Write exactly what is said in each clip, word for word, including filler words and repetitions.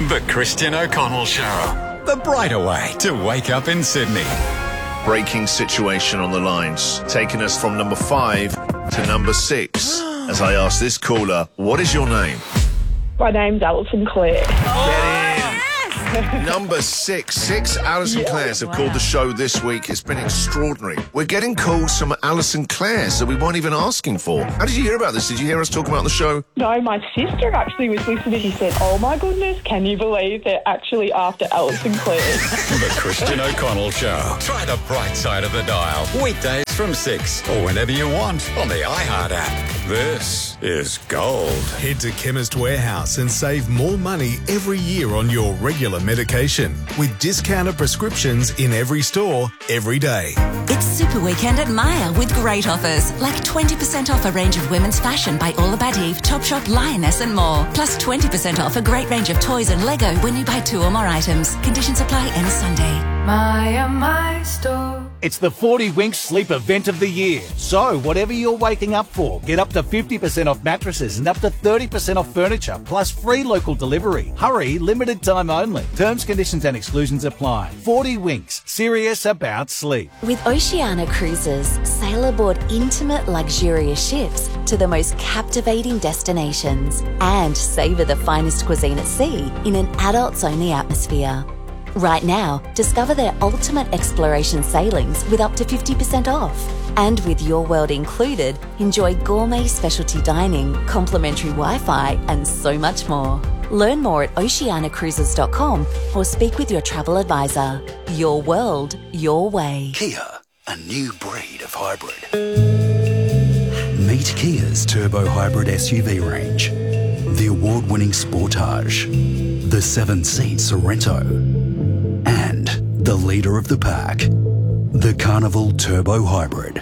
The Christian O'Connell Show. The brighter way to wake up in Sydney. Breaking situation on the lines, taking us from number five to number six. As I ask this caller, what is your name? My name's Alison Clare. Get in. Number six. Six Alison Clares have called the show this week. It's been extraordinary. We're getting calls from Alison Clares that we weren't even asking for. How did you hear about this? Did you hear us talk about the show? No, my sister actually was listening and said, oh my goodness, can you believe they're actually after Alison Clare? The Christian O'Connell Show. Try the bright side of the dial. Weekdays from six or whenever you want on the iHeart app. This is gold. Head to Chemist Warehouse and save more money every year on your regular medication with discounted prescriptions in every store, every day. It's Super Weekend at Myer with great offers, like twenty percent off a range of women's fashion by All About Eve, Topshop, Lioness and more. Plus twenty percent off a great range of toys and Lego when you buy two or more items. Conditions apply end Sunday. Myer, my store. It's the forty Winks Sleep Event of the Year. So, whatever you're waking up for, get up to fifty percent off mattresses and up to thirty percent off furniture, plus free local delivery. Hurry, limited time only. Terms, conditions and exclusions apply. forty Winks, serious about sleep. With Oceania Cruises, sail aboard intimate, luxurious ships to the most captivating destinations and savour the finest cuisine at sea in an adults-only atmosphere. Right now, discover their ultimate exploration sailings with up to fifty percent off. And with Your World included, enjoy gourmet specialty dining, complimentary Wi-Fi, and so much more. Learn more at oceania cruises dot com or speak with your travel advisor. Your world, your way. Kia, a new breed of hybrid. Meet Kia's turbo hybrid S U V range. The award-winning Sportage, the seven-seat Sorento, and the leader of the pack, the Carnival Turbo Hybrid.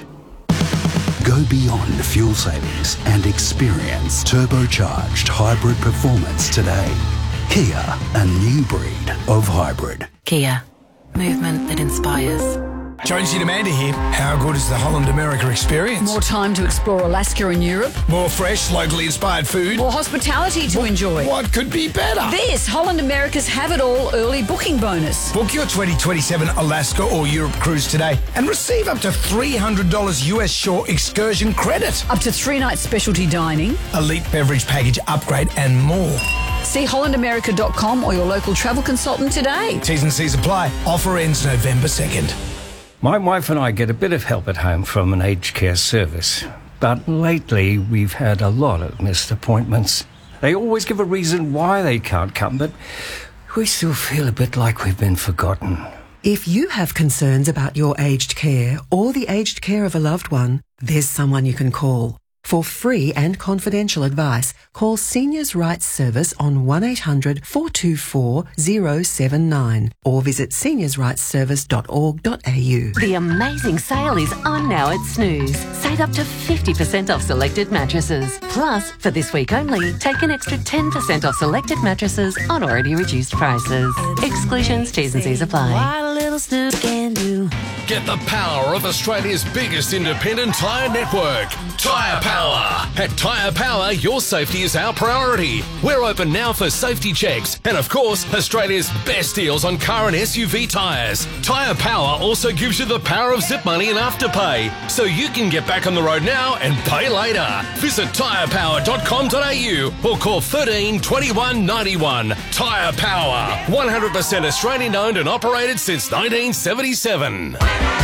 Go beyond fuel savings and experience turbocharged hybrid performance today. Kia, a new breed of hybrid. Kia, movement that inspires. Jonesy and Amanda here. How good is the Holland America experience? More time to explore Alaska and Europe. More fresh, locally inspired food. More hospitality to what, enjoy. What could be better? This Holland America's Have It All early booking bonus. Book your twenty twenty-seven Alaska or Europe cruise today and receive up to three hundred dollars U S shore excursion credit. Up to three nights specialty dining. Elite beverage package upgrade and more. See holland america dot com or your local travel consultant today. T's and C's apply. Offer ends November second. My wife and I get a bit of help at home from an aged care service, but lately we've had a lot of missed appointments. They always give a reason why they can't come, but we still feel a bit like we've been forgotten. If you have concerns about your aged care or the aged care of a loved one, there's someone you can call. For free and confidential advice, call Seniors' Rights Service on one eight hundred four two four zero seven nine or visit seniors rights service dot org dot a u. The amazing sale is on now at Snooze. Save up to fifty percent off selected mattresses. Plus, for this week only, take an extra ten percent off selected mattresses on already reduced prices. Exclusions, T's and C's apply. What a little Snooze can do. Get the power of Australia's biggest independent tyre network. Tyre Power. At Tyre Power, your safety is our priority. We're open now for safety checks and, of course, Australia's best deals on car and S U V tyres. Tyre Power also gives you the power of zip money and afterpay, so you can get back on the road now and pay later. Visit tyre power dot com dot a u or call thirteen twenty-one ninety-one. Tyre Power, one hundred percent Australian owned and operated since nineteen seventy-seven.